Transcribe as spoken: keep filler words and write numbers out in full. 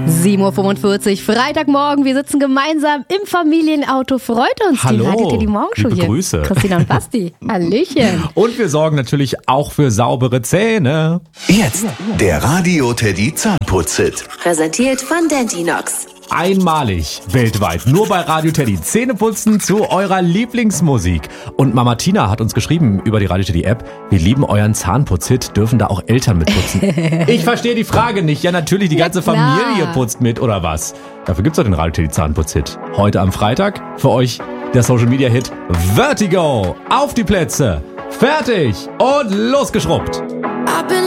sieben Uhr fünfundvierzig, Freitagmorgen. Wir sitzen gemeinsam im Familienauto. Freut uns. Hallo, die Radio Teddy Morgenshow liebe hier. Grüße. Christina und Basti. Hallöchen. Und wir sorgen natürlich auch für saubere Zähne. Jetzt der Radio Teddy Zahnputz-Hit. Präsentiert von Dentinox. Einmalig, weltweit, nur bei Radio Teddy. Zähneputzen zu eurer Lieblingsmusik. Und Mama Tina hat uns geschrieben über die Radio Teddy App, wir lieben euren Zahnputz-Hit, dürfen da auch Eltern mitputzen? Ich verstehe die Frage nicht. Ja, natürlich, die ganze klar. Familie putzt mit, oder was? Dafür gibt's doch den Radio Teddy Zahnputz-Hit. Heute am Freitag für euch der Social-Media-Hit Vertigo. Auf die Plätze, fertig und losgeschrubbt. I've been